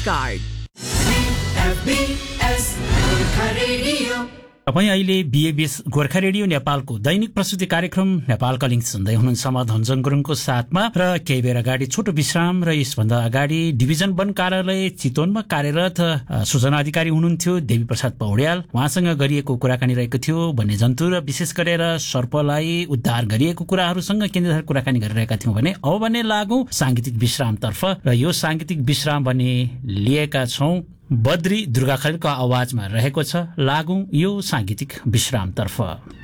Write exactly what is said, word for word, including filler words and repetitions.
Card. तपाईँ अहिले बिएबीएस Gorkha radio नेपालको दैनिक प्रस्तुति कार्यक्रम नेपाल कलिङ सुन्दै हुनुहुन्छ। म धनजन गुरुङको साथमा र केही बेर अगाडि छोटो विश्राम र यसभन्दा अगाडि डिभिजन वन कार्यालय चितवनमा कार्यरत सूचना अधिकारी हुनुहुन्थ्यो देवी प्रसाद पौड्याल। उहाँसँग गरिएको कुराकानी रहेको थियो। वन्यजन्तु र विशेष गरेर सर्पलाई उद्धार गरिएको कुराहरूसँग केन्द्रित कुराकानी गरिरहेका थियौँ भने अब भने लागौँ साङ्गीतिक विश्रामतर्फ। र यो साङ्गीतिक विश्राम भने लिएका छौँ बद्री दुर्गा खरेलको आवाजमा रहेको छ। लागौँ यो साङ्गीतिक विश्रामतर्फ।